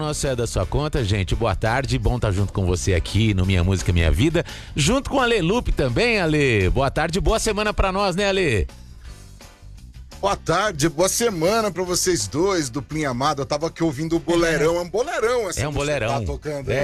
nosso É da Sua Conta, gente. Boa tarde, bom estar junto com você aqui no Minha Música Minha Vida, junto com a Ale Lupe também, Ale. Boa tarde, boa semana pra nós, né, Ale? Boa tarde, boa semana pra vocês dois, duplinha amada. Eu tava aqui ouvindo o boleirão, é um boleirão essa É um boleirão. Tá tocando aí.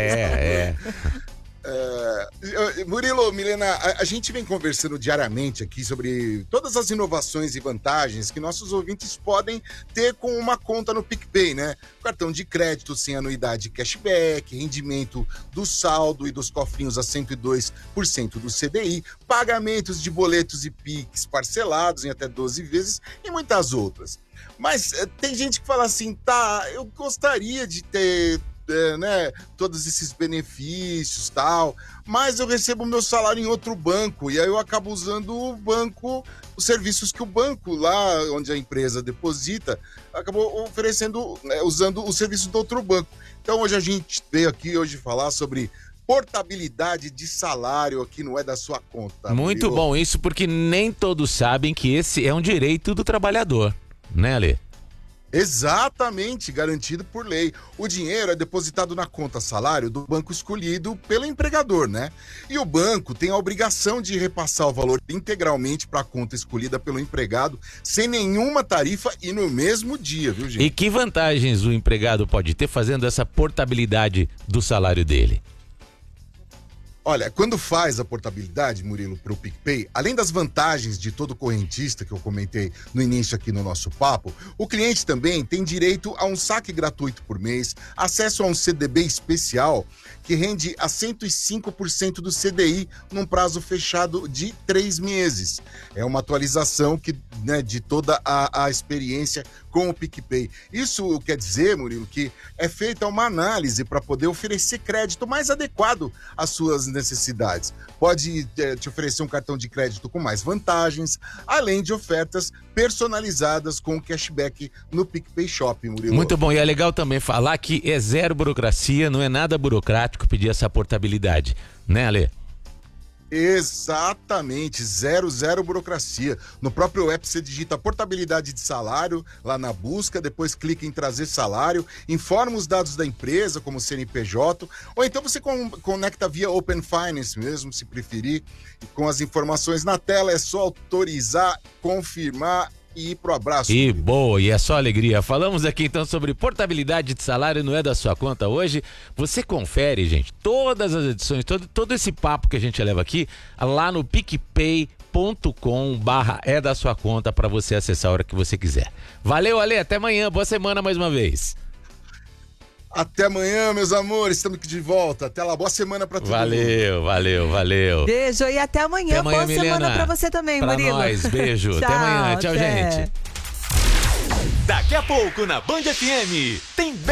Murilo, Milena, a gente vem conversando diariamente aqui sobre todas as inovações e vantagens que nossos ouvintes podem ter com uma conta no PicPay, né? Cartão de crédito sem anuidade, cashback, rendimento do saldo e dos cofrinhos a 102% do CDI, pagamentos de boletos e Pix parcelados em até 12 vezes e muitas outras. Mas tem gente que fala assim, eu gostaria de ter todos esses benefícios e tal, mas eu recebo meu salário em outro banco e aí eu acabo usando o banco, os serviços que o banco lá onde a empresa deposita acabou oferecendo, usando o serviço do outro banco. Então hoje a gente veio aqui falar sobre portabilidade de salário aqui no É da Sua Conta. Muito bom isso, porque nem todos sabem que esse é um direito do trabalhador, né, Ale? Exatamente, garantido por lei. O dinheiro é depositado na conta salário do banco escolhido pelo empregador, né? E o banco tem a obrigação de repassar o valor integralmente para a conta escolhida pelo empregado, sem nenhuma tarifa e no mesmo dia, viu, gente? E que vantagens o empregado pode ter fazendo essa portabilidade do salário dele? Olha, quando faz a portabilidade, Murilo, para o PicPay, além das vantagens de todo correntista que eu comentei no início aqui no nosso papo, o cliente também tem direito a um saque gratuito por mês, acesso a um CDB especial que rende a 105% do CDI num prazo fechado de 3 meses. É uma atualização de toda a experiência com o PicPay. Isso quer dizer, Murilo, que é feita uma análise para poder oferecer crédito mais adequado às suas necessidades. Pode te oferecer um cartão de crédito com mais vantagens, além de ofertas personalizadas com cashback no PicPay Shop, Murilo. Muito bom, e é legal também falar que é zero burocracia, não é nada burocrático pedir essa portabilidade, né, Ale? Exatamente, zero burocracia. No próprio app você digita portabilidade de salário lá na busca, depois clica em trazer salário, informa os dados da empresa, como CNPJ, ou então você conecta via Open Finance mesmo, se preferir, e com as informações na tela é só autorizar, confirmar e ir pro abraço. E boa, e é só alegria. Falamos aqui então sobre portabilidade de salário, não é da sua conta hoje. Você confere, gente, todas as edições, todo esse papo que a gente leva aqui, lá no picpay.com/é da sua conta para você acessar a hora que você quiser. Valeu, Ale, até amanhã, boa semana mais uma vez. Até amanhã, meus amores, estamos aqui de volta. Até lá, boa semana pra todo mundo. Valeu. Beijo e até amanhã. Boa semana pra você também, Murilo. Pra nós, beijo. Tchau, até amanhã. Tchau, até. gente. Daqui a pouco na Band FM tem